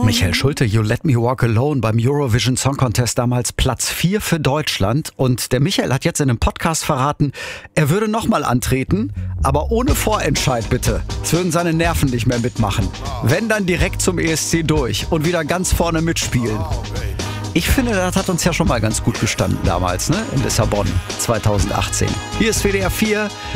Michael Schulte, You Let Me Walk Alone beim Eurovision Song Contest, damals Platz 4 für Deutschland. Und der Michael hat jetzt in einem Podcast verraten, er würde nochmal antreten, aber ohne Vorentscheid bitte. Es würden seine Nerven nicht mehr mitmachen. Wenn, dann direkt zum ESC durch und wieder ganz vorne mitspielen. Ich finde, das hat uns ja schon mal ganz gut gestanden damals, ne? In Lissabon 2018. Hier ist WDR 4.